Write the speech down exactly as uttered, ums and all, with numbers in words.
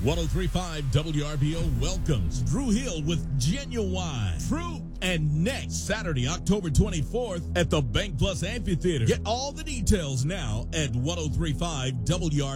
ten thirty-five W R B O welcomes Drew Hill with Genuine Fruit and next Saturday, October twenty-fourth at the Bank Plus Amphitheater. Get all the details now at ten thirty-five W R B O.